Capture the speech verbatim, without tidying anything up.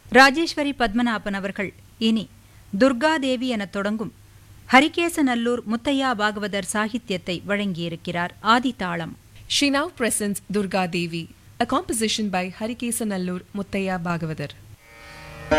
ராஜேஸ்வரி பத்மநாபன் அவர்கள் இனி துர்காதேவி எனத் தொடங்கும் ஹரிகேசநல்லூர் முத்தையா பாகவதர் சாகித்யத்தை வழங்கியிருக்கிறார். ஆதிதாளம். She now presents Durga Devi, a composition by Harikesanallur Muttaya Bhagavathar.